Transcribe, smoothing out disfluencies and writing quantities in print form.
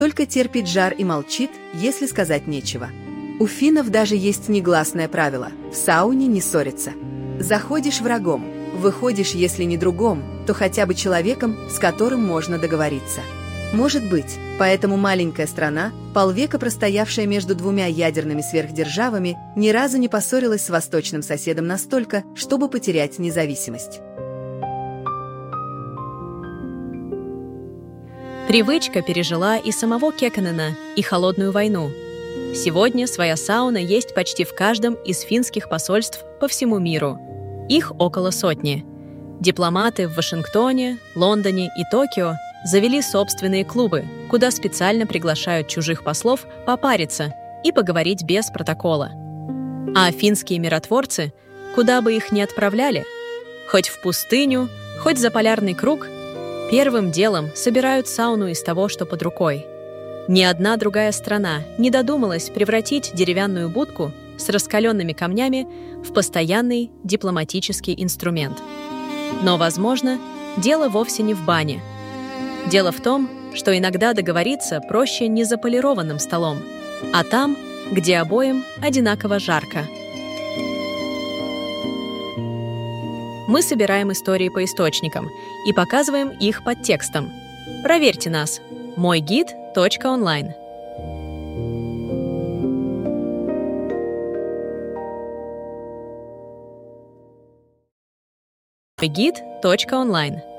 только терпит жар и молчит, если сказать нечего. У финнов даже есть негласное правило – в сауне не ссориться. Заходишь врагом, выходишь, если не другом, то хотя бы человеком, с которым можно договориться. Может быть, поэтому маленькая страна, полвека простоявшая между двумя ядерными сверхдержавами, ни разу не поссорилась с восточным соседом настолько, чтобы потерять независимость. Привычка пережила и самого Кекконена, и холодную войну. Сегодня своя сауна есть почти в каждом из финских посольств по всему миру. Их около 100. Дипломаты в Вашингтоне, Лондоне и Токио завели собственные клубы, куда специально приглашают чужих послов попариться и поговорить без протокола. А финские миротворцы, куда бы их ни отправляли, хоть в пустыню, хоть за полярный круг, первым делом собирают сауну из того, что под рукой. Ни одна другая страна не додумалась превратить деревянную будку с раскаленными камнями в постоянный дипломатический инструмент. Но, возможно, дело вовсе не в бане. Дело в том, что иногда договориться проще не за полированным столом, а там, где обоим одинаково жарко. Мы собираем истории по источникам и показываем их под текстом. Проверьте нас. moygid.online. moygid.online